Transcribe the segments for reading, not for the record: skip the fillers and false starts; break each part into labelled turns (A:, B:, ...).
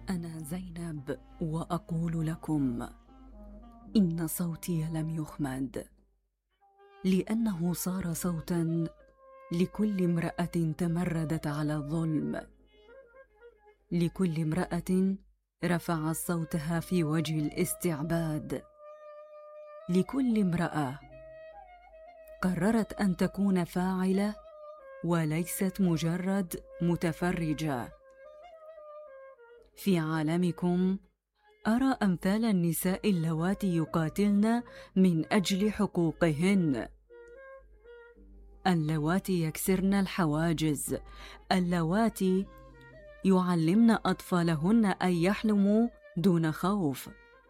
A: أنا زينب وأقول لكم إن صوتي لم يخمد، لأنه صار صوتا لكل امرأة تمردت على الظلم، لكل امرأة رفعت صوتها في وجه الاستعباد، لكل امرأة قررت أن تكون فاعلة وليست مجرد متفرجة. في عالمكم أرى أمثال النساء اللواتي يقاتلن من أجل حقوقهن، اللواتي يكسرن الحواجز، اللواتي يعلمن أطفالهن أن يحلموا دون خوف.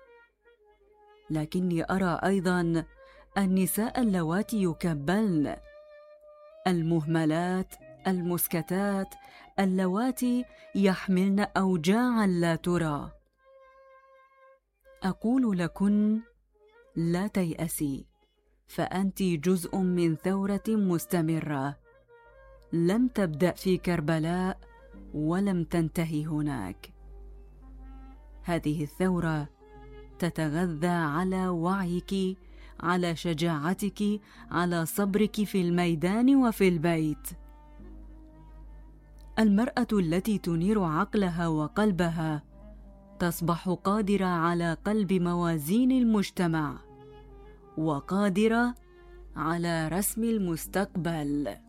A: لكني أرى أيضا النساء اللواتي يكبلن، المهملات، المسكتات، اللواتي يحملن أوجاعا لا ترى. أقول لكن لا تيأسي، فأنت جزء من ثورة مستمرة لم تبدأ في كربلاء ولم تنتهي هناك. هذه الثورة تتغذى على وعيك، على شجاعتك، على صبرك في الميدان وفي البيت. المرأة التي تنير عقلها وقلبها تصبح قادرة على قلب موازين المجتمع وقادرة على رسم المستقبل.